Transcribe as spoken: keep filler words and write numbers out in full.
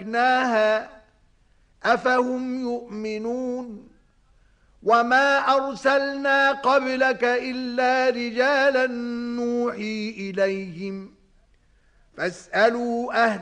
أهلكناها أفهم يؤمنون وما أرسلنا قبلك إلا رجالا نوحي إليهم فاسألوا أهل